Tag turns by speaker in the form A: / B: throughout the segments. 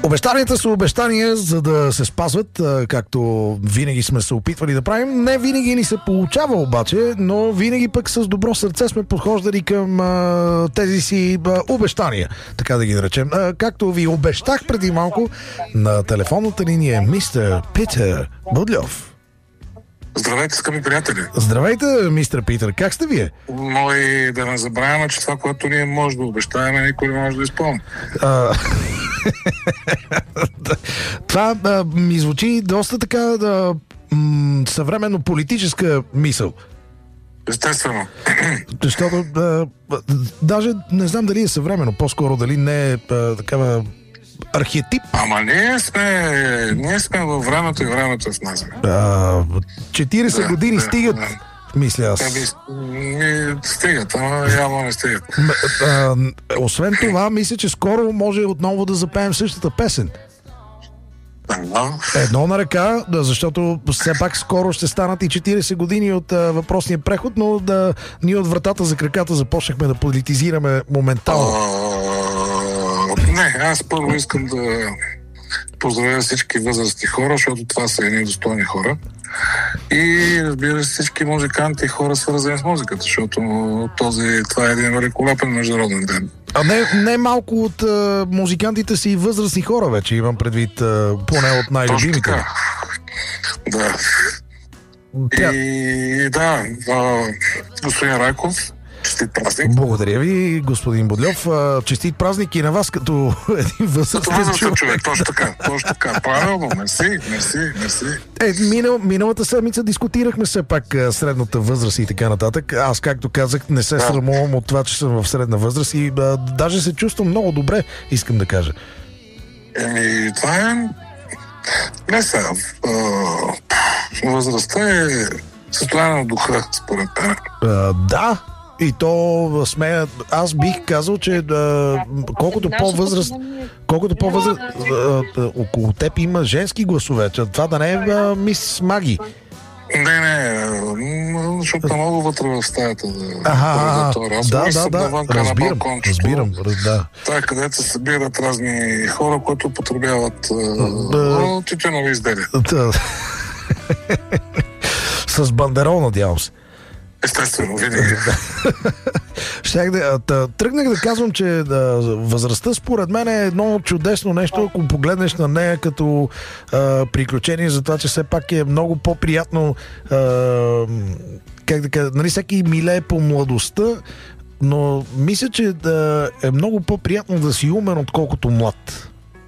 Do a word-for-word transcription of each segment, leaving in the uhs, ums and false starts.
A: Обещанията са обещания, за да се спазват, както винаги сме се опитвали да правим. Не винаги ни се получава обаче, но винаги пък с добро сърце сме подхождали към а, тези си а, обещания, така да ги наречем. А, както ви обещах преди малко, на телефонната линия е мистер Питър Будлев.
B: Здравейте, скъпи приятели!
A: Здравейте, мистер Питър, как сте вие?
B: Но и да не забравяме, че това, което ние може да обещаваме, никой не може да изпълни.
A: А... това а, ми звучи доста така да, м- съвременно политическа мисъл.
B: Естествено.
A: Защото а, даже не знам дали е съвременно, по-скоро дали не е а, такава архетип.
B: Ама ние сме, ние сме във времето и времето е в нас.
A: четирийсет
B: да,
A: години
B: да,
A: стигат,
B: да.
A: мисля аз.
B: Те ми, ми стигат, ама явно не стигат.
A: А, а, освен това, мисля, че скоро може отново да запеем същата песен.
B: Да.
A: Едно на ръка, да, защото все пак скоро ще станат и четирийсет години от а, въпросния преход, но да, ние от вратата за краката започнахме да политизираме моментално.
B: А, не, аз първо искам да поздравя всички възрастни хора, защото това са едни достойни хора. И разбира се всички музиканти и хора свързани с музиката, защото този, това е един великолепен международен ден.
A: А не, не малко от а, музикантите си и възрастни хора вече, имам предвид, а, поне от най-любимите.
B: Точно така. Да.
A: Тя...
B: И да, а, господин Райков, честит празник.
A: Благодаря ви, господин Будлев. Честит празник и на вас като един възрастен
B: човек.
A: човек.
B: човек. Точно така, точно така. Правилно, мерси, мерси, мерси.
A: Е, минал, миналата седмица дискутирахме все пак средната възраст и така нататък. Аз, както казах, не се
B: да.
A: срамувам от това, че съм в средна възраст и а, даже се чувствам много добре, искам да кажа.
B: Еми, това е... Не сега. Възрастта е състояние на духа, според мен.
A: Да. И то смея, аз бих казал, че да, колкото по-възраст, колкото по-възраст, а, около теб има женски гласове, че това да не е а, мис Маги.
B: Не, не, защото много вътре в стаята да,
A: ага, да, да, да,
B: навънка,
A: разбирам,
B: на
A: разбирам, да.
B: Това, където се събират разни хора, които потребяват
A: да,
B: тютюнови изделия.
A: Да. С бандерол, надявам се.
B: Естествено, винаги.
A: Щях да, да, тръгнах да казвам, че да, възрастта според мен е едно чудесно нещо, ако погледнеш на нея като а, приключение за това, че все пак е много по-приятно а, как да кажа, нали, всеки милее по младостта, но мисля, че да, е много по-приятно да си умен, отколкото млад.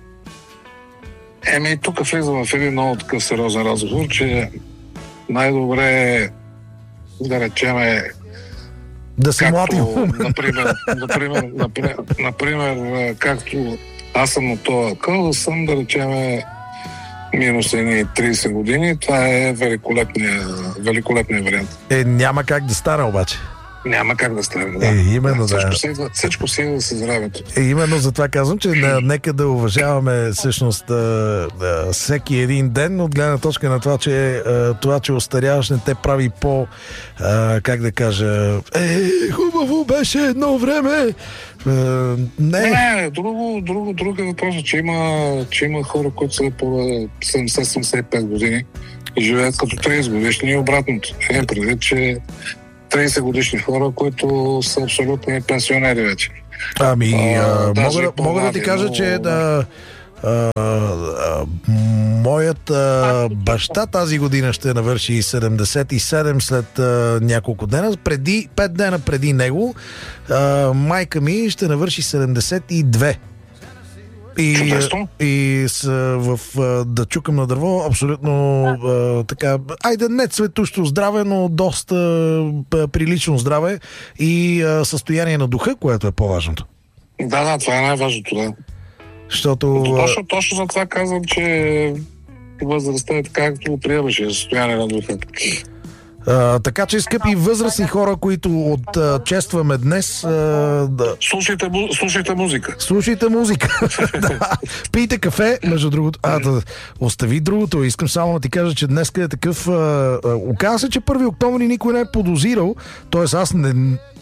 B: Еми, тук влизаме в един много такъв сериозен разговор, че най-добре е да речеме
A: да се млади умен.
B: Например, например, например, например, както аз съм на този къл, да съм, да речеме, минус едни трийсет години, това е великолепният великолепния вариант.
A: Е, няма как да стане обаче.
B: Няма как да стане, да.
A: Е, именно,
B: всичко
A: да.
B: Си идва, всичко си идва с здравето.
A: Е, именно за това казвам, че не, нека да уважаваме всъщност да, да, всеки един ден от гледна точка на това, че а, това, че остаряваш, не те прави по а, как да кажа, е, хубаво беше едно време. А, не.
B: Не, друго, друго, друго е въпросът, че има, че има хора, които са по седемдесет седемдесет и пет години и живеят като трийсет годишни и обратното. Е, преди, че трийсет годишни хора, които са абсолютни пенсионери вече.
A: Ами, а, а, мога, да, мога да ти кажа, но... че да, а, а, моят а, баща тази година ще навърши седемдесет и седем след а, няколко дена. Преди, пет дена преди него а, майка ми ще навърши седемдесет и две. И, и с, в да чукам на дърво, абсолютно а, така, айде не цветущо здраве, но доста а, прилично здраве и а, състояние на духа, което е по-важното.
B: Да, да, това е най-важното, да.
A: Защото...
B: Точно, точно за това казвам, че възрастта е така, както го приемаше, състояние на духа.
A: А, така че, скъпи възрастни хора, които отчестваме днес, а, да.
B: Слушайте, слушайте музика.
A: Слушайте музика. Да. Пийте кафе, между другото. А, да, остави другото. Искам само да ти кажа, че днес е такъв... А, а, оказа се, че първи октомври никой не е подозирал. Тоест аз не,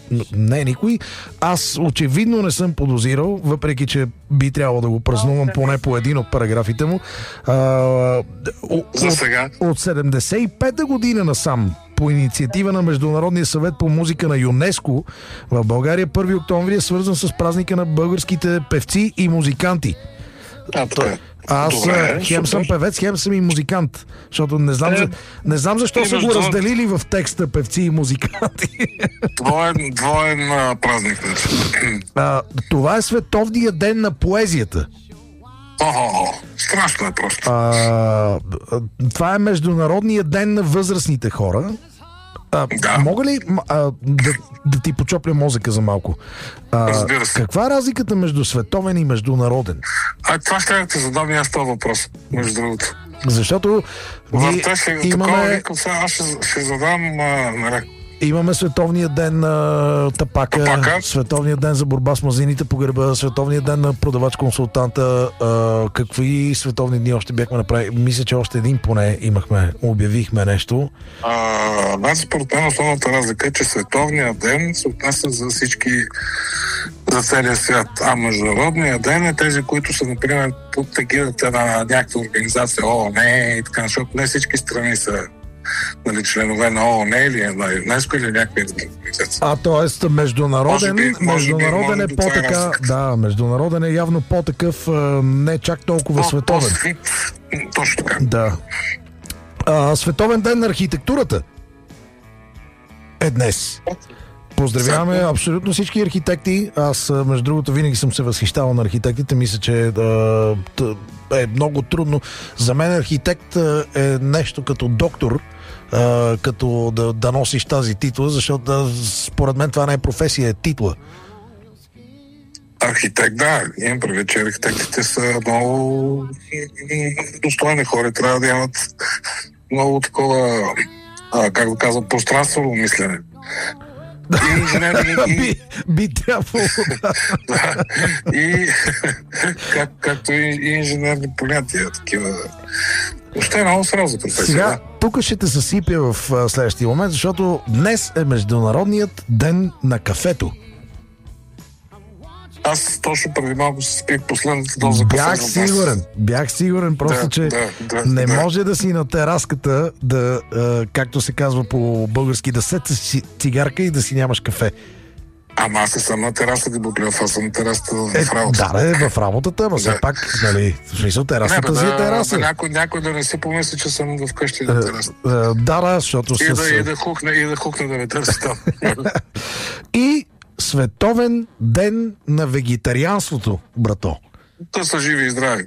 A: не никой. Аз очевидно не съм подозирал, въпреки че би трябвало да го празнувам поне по един от параграфите му. А, от,
B: За сега.
A: От седемдесет и пета година насам, по инициатива на Международния съвет по музика на ЮНЕСКО, в България първи октомври е свързан с празника на българските певци и музиканти.
B: А, така.
A: Аз
B: Добре,
A: хем съм
B: супер.
A: певец, хем съм и музикант. Защото не знам,
B: Е,
A: за, не знам защо
B: и
A: са го
B: между-
A: разделили в текста певци и музиканти.
B: Двоен, двоен а, празник. Значи.
A: А, това е Световния ден на поезията.
B: О, страшно е просто.
A: А, това е Международния ден на възрастните хора. А,
B: Да.
A: Мога ли м- а, да, да ти почопля мозъка за малко? А,
B: Разбира се.
A: каква е разликата между световен и международен?
B: А това ще да ти задам и аз този въпрос, между другото.
A: Защото ние
B: Върта ще такова
A: имаме,
B: викам, сега аз ще, ще задам а, нали,
A: имаме Световния ден на тапака,
B: Тапака.
A: Световния ден за борба с мазнините по гърба, Световния ден на продавач-консултанта. А, какви световни дни още бяхме направили? Мисля, че още един поне имахме, обявихме нещо.
B: А, значи, според мен основната разлика е, че световният ден се отнася за всички, за целия свят. А международният ден е тези, които са, например, под тегидата на някаква организация ООН и така, защото не всички страни са, нали, членове на ООН или на ЮНЕСКО или някакви такива организации.
A: А, т.е. международен,
B: Може би- може би-
A: международен
B: може
A: е
B: би това е
A: по-така,
B: разликата.
A: да, международен е явно по-такъв, а, не чак толкова
B: По-
A: световен.
B: по-свит. Точно така.
A: Да. А, Световен ден на архитектурата е днес. Поздравяваме
B: Всяко.
A: абсолютно всички архитекти. Аз, а, между другото, винаги съм се възхищавал на архитектите. Мисля, че а, т- е много трудно. За мен архитект а, е нещо като доктор, а, като да, да носиш тази титла, защото а, според мен това не е професия, е титла.
B: Архитект, да. Имам предвид, че архитектите са много м, м, достойни хора. Трябва да имат много такова, а, как да казвам, пространствено мислене. И инженер, и, и,
A: би, би трябвало.
B: да, и как, както и, и инженерни понятия, такива. Въобще е много сериозна професия.
A: Сега,
B: Да.
A: тук ще те съсипя в а, следващия момент, защото днес е Международният ден на кафето.
B: Аз точно преди малко си спих последната доза кафе.
A: Бях
B: за днес.
A: сигурен, бях сигурен, просто
B: Да,
A: че
B: да, да,
A: не
B: да.
A: може да си на тераската да, а, както се казва по български, да сетиш си цигарка и да си нямаш кафе.
B: Ама аз не съм на терасата, Боглев, аз съм на терасата
A: Е,
B: в работа.
A: да, е, в работата, но все
B: Да.
A: пак, нали, в смисъл,
B: Не, бе,
A: терасата си е
B: да,
A: тераса.
B: да, някой, някой да не си помисли, че съм вкъщи
A: Е,
B: на терасата.
A: е, Да, да, защото
B: И
A: с...
B: да, и да хукне, и да хукне да ме търси там.
A: И Световен ден на вегетарианството, брато.
B: Те са живи и здрави.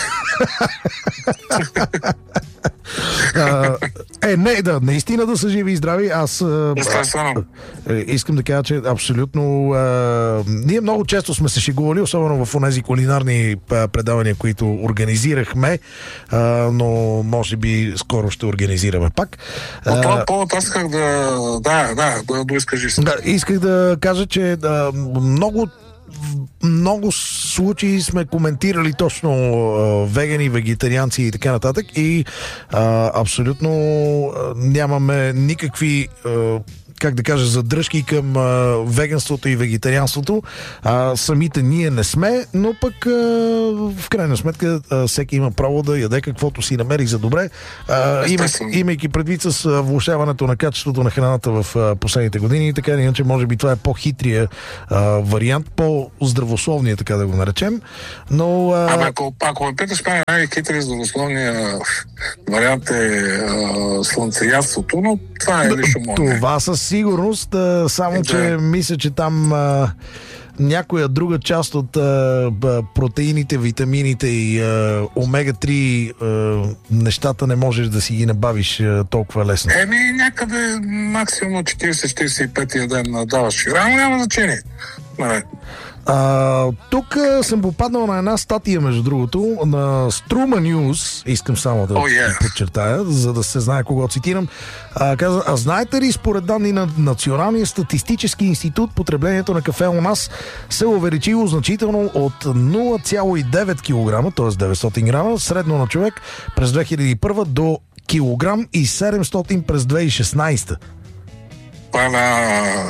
A: А, е, не, да, наистина да са живи и здрави. Аз а,
B: Естествено.
A: а, искам да кажа, че абсолютно а, ние много често сме се шегували, особено в онези кулинарни а, предавания, които организирахме, а, но може би скоро ще организираме пак.
B: По това
A: А,
B: повод аз исках да... Да, да, да доискажи се.
A: да, исках да кажа, че да, много в много случаи сме коментирали точно а, вегани, вегетарианци и така нататък и а, абсолютно а, нямаме никакви а, как да кажа, задръжки към а, веганството и вегетарианството. А, самите ние не сме, но пък а, в крайна сметка а, всеки има право да яде каквото си намери за добре. А, има,
B: Естествено.
A: имайки предвид с а, влошаването на качеството на храната в а, последните години, така или иначе може би това е по-хитрия а, вариант, по-здравословния, така да го наречем. Но а,
B: Абе, ако, ако ме питаш, мен най-хитри здравословния вариант е а, слънцеядството, но това е лично мое.
A: това със сигурност, а, само
B: Да.
A: че мисля, че там а, някоя друга част от а, б- протеините, витамините и а, омега три а, нещата не можеш да си ги набавиш а, толкова лесно.
B: Еми, някъде максимум четирийсет до четирийсет и пет ден даваш рано, няма значение. Не,
A: А, тук а, съм попаднал на една статия, между другото, на Струма Нюз, искам само да
B: Oh, yeah.
A: подчертая, за да се знае кого цитирам. А, каза, а знаете ли, според данни на Националния статистически институт, потреблението на кафе у нас се увеличило значително от нула цяло и девет килограма, т.е. деветстотин грама, средно на човек през две хиляди и първа до килограм и седемстотин през две хиляди и шестнадесета.
B: това е на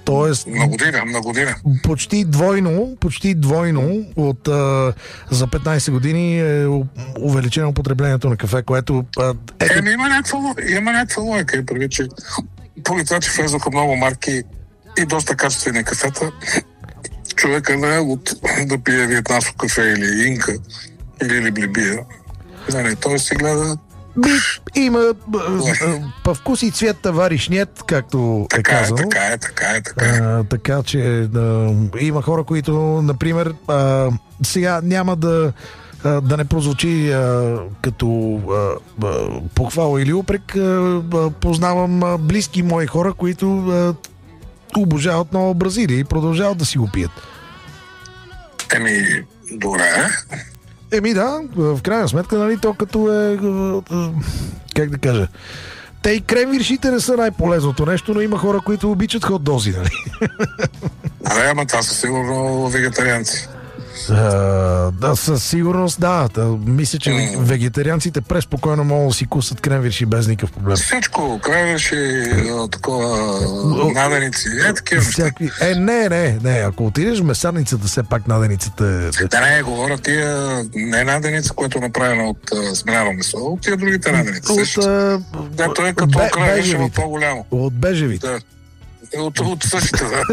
A: Тоест,
B: на година, на година.
A: Почти двойно, почти двойно от а, за петнайсет години е увеличено потреблението на кафе, което... А,
B: ето... Еми, има някаква, има някаква логика. И преди, че поради това, че влезоха много марки и доста качествени кафета, човека не е от да пие виетнамско кафе или инка, или либлибия. Не, той си гледа...
A: Би, има по вкус и цвет товариш нет, както
B: така
A: е казано.
B: Е, така е, така е, така е.
A: А, така че а, има хора, които, например, а, сега няма да а, да не прозвучи а, като а, а, похвала или упрек. А, а, познавам а, близки мои хора, които а, обожават Нова Бразилия и продължават да си го пият.
B: Еми, добре.
A: Еми да, в крайна сметка, нали, то като е, как да кажа, те и кремвиршите не са най-полезното нещо, но има хора, които обичат хот-дози, нали?
B: Абе, ама това са сигурно вегетарианци.
A: Uh, да, със сигурност, да. да мисля, че mm. вегетарианците преспокойно могат да си кусат кремвирши без никакъв проблем.
B: Всичко, кремвирши, такова, наденици, е такива
A: Всякви... Е, не, не, не. Ако отидеш в месарницата, все пак наденицата е...
B: Да, не, говоря тия, не наденица, което е направена от смеляно месо, от тия другите наденици.
A: От, uh,
B: да, той е като бе, кремвирши, но по-голямо.
A: От бежевите.
B: Да. От, от същите, да.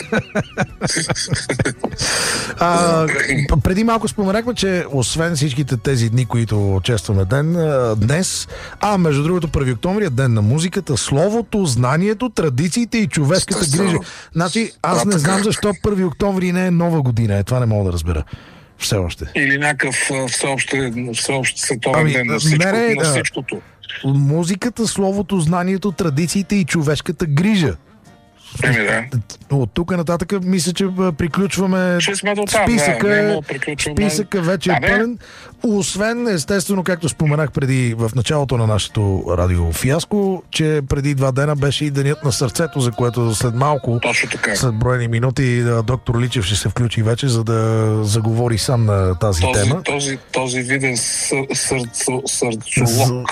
A: а, преди малко споменахме, че освен всичките тези дни, които честваме ден, днес, а между другото първи октомври е ден на музиката, словото, знанието, традициите и човешката грижа. Значи, аз не знам защо първи октомври не е нова година. Е, това не мога да разбера. Все още.
B: Или някакъв всеобщ, всеобщ световен ами, ден на, всичко, не, не, на всичкото.
A: Музиката, словото, знанието, традициите и човешката грижа.
B: Еми, да.
A: От тук нататък мисля, че приключваме
B: че сме до там,
A: списъка,
B: да,
A: списъка вече е пълен. Освен, естествено, както споменах преди в началото на нашето радио фиаско, че преди два дена беше и денят на сърцето, за което след малко, след броени минути, доктор Личев ще се включи вече, за да заговори сам на тази
B: този,
A: тема.
B: Този, този виден сър, сърцо, сърцолог.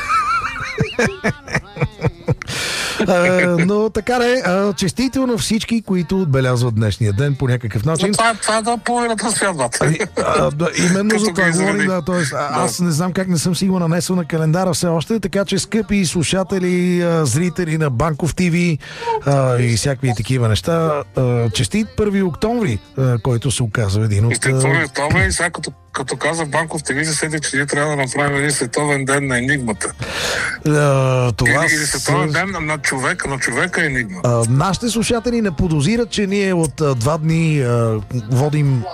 A: Uh, но така не, uh, честито на всички, които отбелязват днешния ден по някакъв начин.
B: Но това, това е да половината святбата.
A: Uh, да, именно за това говорим, да, т.е. да. Аз не знам как не съм си го нанесъл на календара все още, така че скъпи слушатели, uh, зрители на Банков ТВ uh, и всякакви такива неща, uh, честит първи октомври, uh, който се оказва един от...
B: Честит първи октомври и сега като Като каза Банков ТВ, се седи, че ние трябва да направим един световен ден на енигмата.
A: Uh, това
B: или, или световен с... ден на човека, на човека енигма.
A: Uh, нашите слушатели не подозират, че ние от uh, два дни uh, водим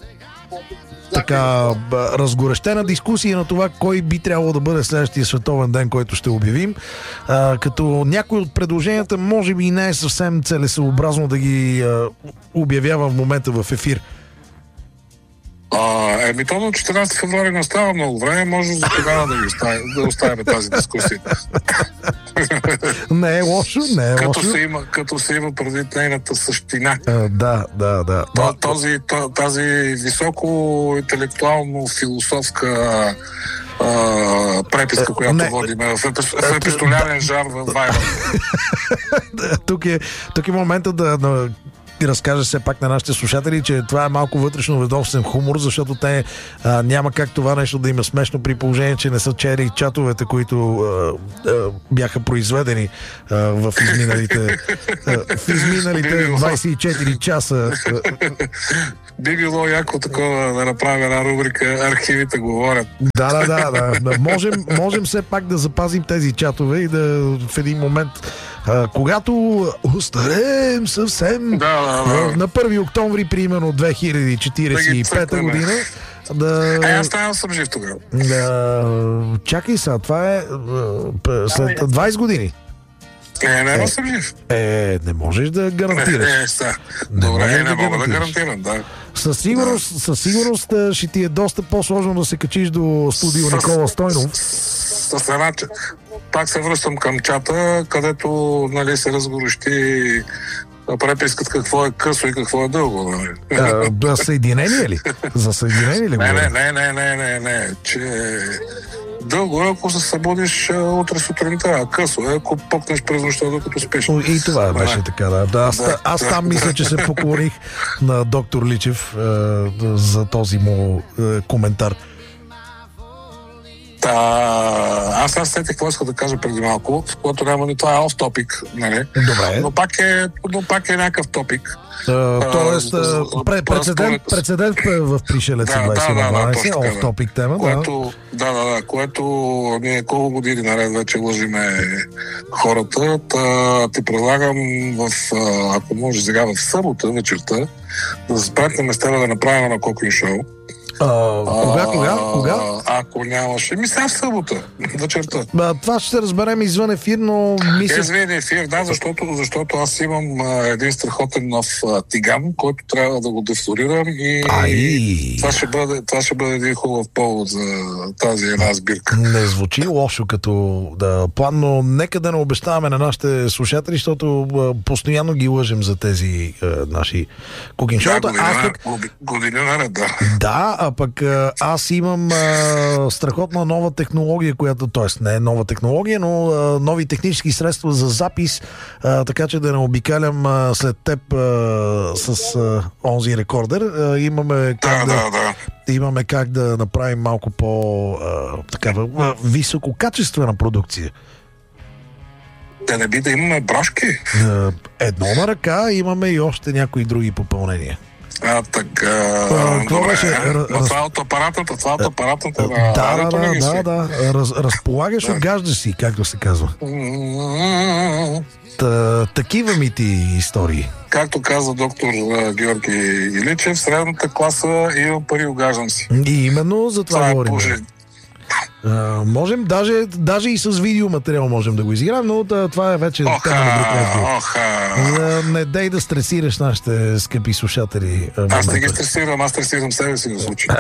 A: така разгорещена дискусия на това кой би трябвало да бъде следващия световен ден, който ще обявим. Uh, като някой от предложенията може би не е съвсем целесъобразно да ги uh, обявява в момента в ефир.
B: А, еми, то на четиринайсети февруари не остава много време, може за тогава да, оставим, да оставим тази дискусия.
A: Не е лошо, не е
B: като
A: лошо.
B: Се има, като се има предвид нейната същина.
A: А, да, да, да.
B: То, този, тази високо интелектуално-философска а, преписка, която не, водим в, в епистолярен жар в Вайбър.
A: тук, е, тук е момента да... да и разкажа все пак на нашите слушатели, че това е малко вътрешно ведомствен хумор, защото те а, няма как това нещо да има смешно при положение, че не са чели чатовете, които а, а, бяха произведени а, в изминалите а, в изминалите двайсет и четири часа.
B: Би било яко такова да направим една рубрика "Архивите говорят".
A: Да, да, да, да. Можем, можем все пак да запазим тези чатове и да в един момент, а, когато остарем съвсем
B: да, да, да.
A: на първи октомври, примерно две хиляди четирийсет и пета да година, да...
B: А аз ставам съм жив тогава.
A: Да... Чакай сега, това е след двайсет години.
B: Е, не, не съм жив.
A: Е, не можеш да гарантираш.
B: Е, е, са. Добре, не, не мога да гарантирам, да.
A: Със сигурност, да. със сигурност ще ти е доста по-сложно да се качиш до студио с, Никола Стойнов.
B: С, с една... Пак се връщам към чата, където, нали, се разгорещи препискат какво е късо и какво е дълго. Нали?
A: А, за съединение ли? За съединение ли?
B: Не, не, не, не, не, не, не, че Дълго е, ако се събудиш утре сутринта, а късо е, ако пъкнеш през нощта, докато спиш.
A: И това беше така, да. да аз, да, аз там да. Мисля, че се поклоних на доктор Личев е, за този му е, коментар.
B: Та, аз аз сетих какво иска да кажа преди малко, в което няма ни това е off topic, нали?
A: Добре.
B: Но пак е, но пак е някакъв топик.
A: Uh, тоест, uh, пред, прецедент, прецедент в Пришелеца
B: да,
A: двайсет на двайсет,
B: да,
A: off topic тема,
B: което, да. Да, да, да, което ние колко години наред вече лъжиме хората. Та, ти предлагам, в, ако може сега в събота вечерта, да се спратим с тебе да направим на кокин шоу.
A: Uh, кога, кога, кога?
B: Ако нямаше, ми сега в събота, вечерта.
A: Uh, това ще се разберем извън ефир, но мисля...
B: Извън ефир, да, защото, защото аз имам а, един страхотен нов а, тиган, който трябва да го дефлорирам и
A: Ай.
B: това ще, бъде, това ще бъде един хубав повод за тази една сбирка.
A: Не звучи лошо като да, план, но нека да не обещаваме на нашите слушатели, защото а, постоянно ги лъжем за тези а, наши кукин шоута.
B: Да, година,
A: аз пък...
B: години наред, да.
A: Да, а пък аз имам а, страхотна нова технология, която, т.е. не е нова технология, но а, нови технически средства за запис, а, така че да не обикалям а, след теб а, с а, онзи рекордер. А, имаме как да,
B: да, да,
A: да. имаме как да направим малко по а, такава а, висококачествена продукция.
B: Да не би да имаме брошки?
A: А, едно на ръка, имаме и още някои други попълнения.
B: А, така...
A: А, това беше...
B: Раз... Това е от апаратната, това е от апаратната.
A: Да, да, да, да, да. Раз, разполагаш, да. Огаждаш си, както се казва. Та, такива ми ти истории.
B: Както каза доктор Георги Иличев, средната класа има пари, огаждам си.
A: И именно за това, това говорим. Е Uh, можем, даже, даже и с видеоматериал можем да го изиграем, но да, това е вече
B: оха,
A: тема на друг разговор.
B: Оха.
A: Не дай да стресираш нашите скъпи слушатели.
B: Аз не ги стресирам, аз стресирам себе си в случай.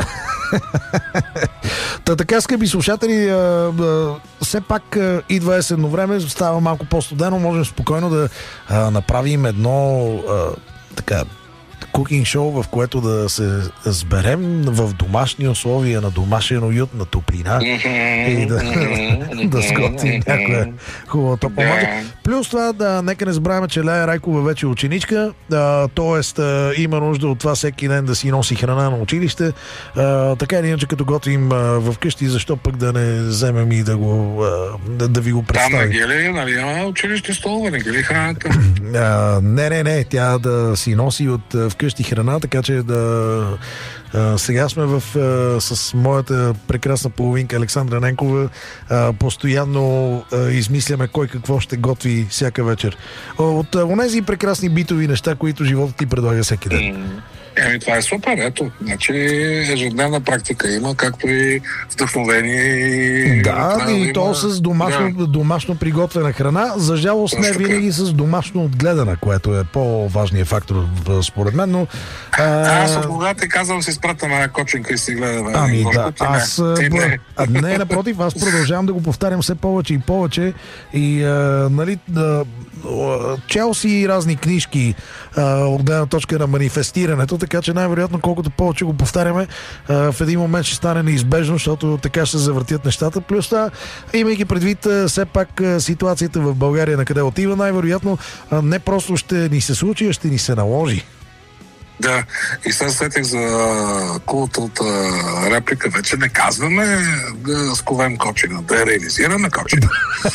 A: Та така, скъпи слушатели, а, а, все пак а, идва есенно време, става малко по-студено, можем спокойно да а, направим едно а, така кукинг шоу, в което да се сберем в домашни условия, на домашен уют, на топлина и да, да сготвим някоя хубава топла магия. Плюс това, да, нека не забравяме, че Лея Райкова вече е ученичка, т.е. има нужда от това всеки ден да си носи храна на училище. А, така или иначе, като готвим а, вкъщи, защо пък да не вземем и да, го, а, да, да ви го представим.
B: Там на Гели, нали, има училище столове, не Гели храната?
A: А, не, не, не, тя да си носи от вкъщи храна, така че да... А, сега сме в, а, с моята прекрасна половинка Александра Ненкова, а, постоянно а, измисляме кой какво ще готви всяка вечер. От онези прекрасни битови неща, които животът ти предлага всеки ден.
B: Еми, това е супер, ето. Значи ежедневна практика има, както и вдъхновение.
A: Да, и има... то с домашно, да. домашно приготвена храна. За жалост не винаги с домашно отгледана, което е по-важният фактор според мен, но...
B: А... Аз от кога те казвам си спрата на кочинка и си гледаме.
A: Ами да, аз... Не. Не. А, не, напротив, аз продължавам да го повтарям все повече и повече и, а, нали, да, чел си разни книжки а, от гледна точка на манифестирането, така че най-вероятно колкото повече го повтаряме, а, в един момент ще стане неизбежно, защото така ще се завъртят нещата. Плюс това, имайки предвид а, все пак а, ситуацията в България на къде отива, най-вероятно а, не просто ще ни се случи, а ще ни се наложи.
B: Да, и сега сетих за култовата реплика. Вече не казваме да сковем кочина, да я реализираме кочина.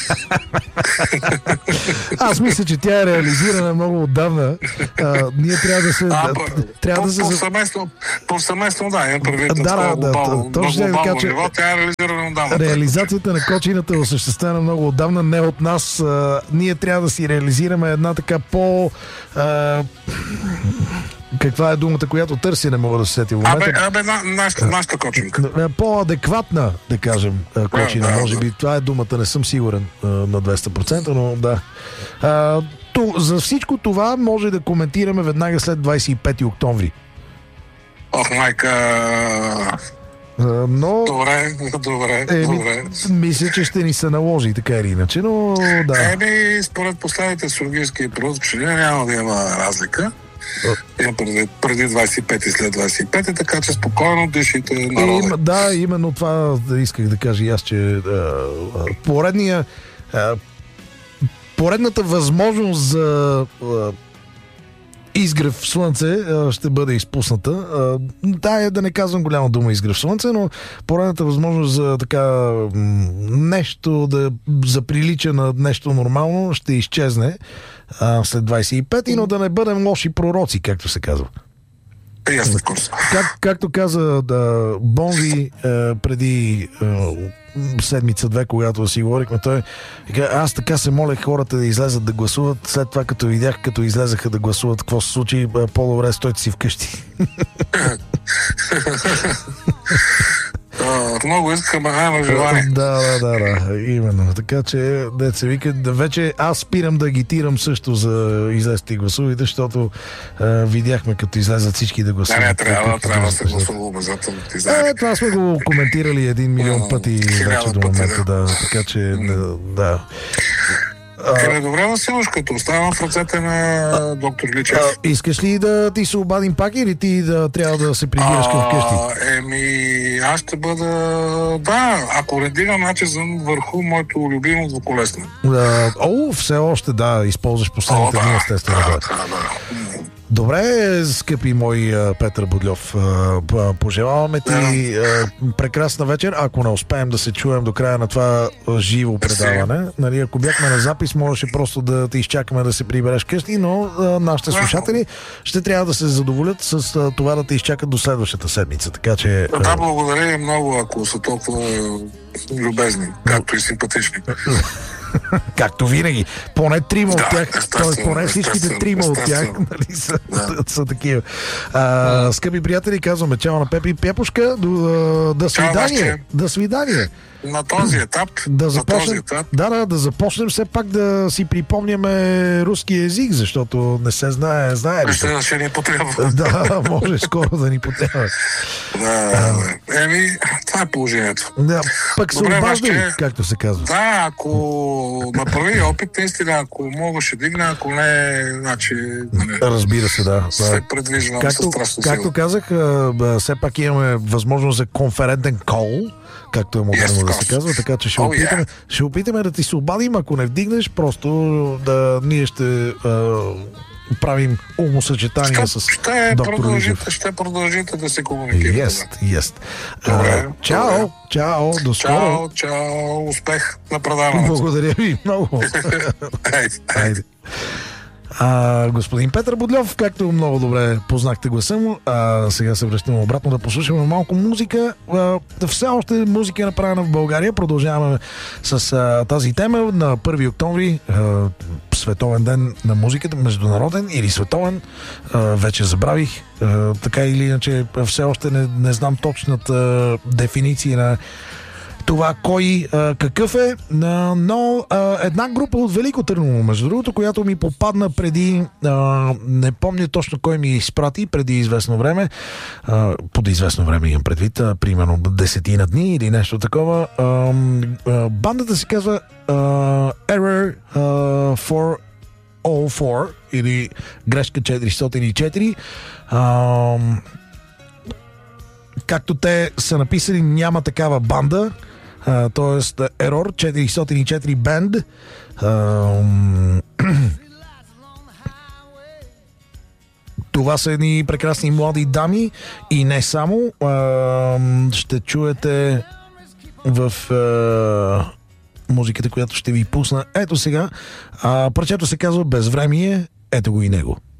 A: Аз мисля, че тя е реализирана много отдавна. А, ние трябва да се... А, да, трябва
B: по,
A: да се...
B: Повсеместно, повсеместно, да, имам предвид
A: да, да, да,
B: глобално,
A: точно
B: на глобално
A: че
B: ниво, тя е реализирана отдавна.
A: Реализацията на кочината е осъществена много отдавна, не от нас. А, ние трябва да си реализираме една така по... А, каква е думата, която търси, не мога да се сети в момента.
B: Абе, абе на, нашата, нашата кочинка.
A: По-адекватна, да кажем, кочина.
B: Да, да,
A: може
B: да.
A: би това е думата, не съм сигурен на двеста процента, но да. А, то, за всичко това може да коментираме веднага след двадесет и пети октомври.
B: Ох, майка...
A: Но...
B: Добре, добре,
A: е,
B: добре.
A: Мисля, че ще ни се наложи така или иначе, но да.
B: Еми, според последните сургийски проучвания няма да има разлика. Имам преди, преди двайсет и пет и след двайсет и пет, така че спокойно дишите народа.
A: Им, да, именно това да исках да кажа и аз, че а, поредния а, поредната възможност за а, изгрев в слънце а, ще бъде изпусната. А, да, е да не казвам голяма дума изгрев в слънце, но поредната възможност за така м- нещо да заприлича на нещо нормално ще изчезне а, след двайсет и пет, но да не бъдем лоши пророци, както се казва.
B: Ясна курс.
A: Как, както каза да, Бонзи е, преди е, седмица-две, когато си говорихме, той аз така се молех хората да излезат да гласуват, след това като видях, като излезаха да гласуват, какво се случи, по-добре стойте си вкъщи.
B: Uh, много искам, а няма желание.
A: Да, да, да, да, именно. Така че, деца вика, да вече аз спирам да агитирам също за излезте и гласувайте, защото а, видяхме като излезат всички да гласуват.
B: Не, не, трябва, трябва да се гласува обязателно.
A: Е, това сме го коментирали един милион пъти вече до момента, да. Така че, да.
B: Е, добре, Василуш, като оставам в ръцете на доктор Личев.
A: А, искаш ли да ти се обадим пак или ти да трябва да се прибираш към вкъщи?
B: Еми, аз ще бъда... Да, ако не дигам начезън върху моето любимо двуколесно.
A: Да, о, все още, да, използваш последните дни, естествено.
B: Да, да, да.
A: Добре, скъпи мой Петър Будльов, пожелаваме ти прекрасна вечер. Ако не успеем да се чуем до края на това живо предаване, нали, ако бяхме на запис, можеше просто да те изчакаме да се прибереш къщи, но нашите слушатели ще трябва да се задоволят с това да те изчакат до следващата седмица. Така че...
B: Да, благодаря и много, ако са толкова любезни, както и симпатични.
A: Както винаги. Поне трима
B: да,
A: от тях, т.е. поне всичките трима от тях, нали, са, да. са такива. А, скъпи приятели, казваме чао на Пепи Пепушка. До, до свидание. До свидание.
B: На този етап,
A: да започнем,
B: на този етап.
A: Да, да, да започнем все пак да си припомняме руски език, защото не се знае, знае ли?
B: Ще, ще ни потребва.
A: Да, може скоро да ни потребва.
B: Да, а, еми, това е положението.
A: Да, пък се обаждай, както се казва.
B: Да, ако направи опит, наистина, ако мога ще дигна, ако не, значи... Не,
A: разбира се, да.
B: Се предвиждам
A: както,
B: със страшно
A: както
B: сила.
A: казах, все пак имаме възможност за конферентен кол, както е модерно yes, да се казва, така че ще, oh, опитаме, yeah. ще опитаме да ти се обадим, ако не вдигнеш, просто да ние ще а, правим умосъчетания с
B: ще
A: доктор Личев.
B: Ще продължите да се комуникирате.
A: Yes, yes. Uh, чао, добре. Чао, до скоро.
B: Чао, чао, успех на предаването.
A: Благодаря ви много.
B: Айде.
A: Айде. А, господин Петър Будльов, както много добре познахте гласа му, а, сега се връщаме обратно да послушаме малко музика. А, все още музика е направена в България. Продължаваме с а, тази тема. На първи октомври, а, световен ден на музиката, международен или световен, а, вече забравих. А, така или иначе, все още не, не знам точната дефиниция на това кой а, какъв е, а, но а, една група от Велико Търново, между другото, която ми попадна преди, а, не помня точно кой ми изпрати, преди известно време, а, под известно време имам предвид, а, примерно десетина дни или нещо такова. А, а, бандата се казва а, Error а, четиристотин и четири или грешка четиристотин и четири. А, както те са написали, няма такава банда. Uh, тоест Error четиристотин и четири Band. Uh, това са едни прекрасни млади дами и не само. Uh, ще чуете в uh, музиката, която ще ви пусна ето сега. Uh, парчето се казва Безвремие. Ето го и него.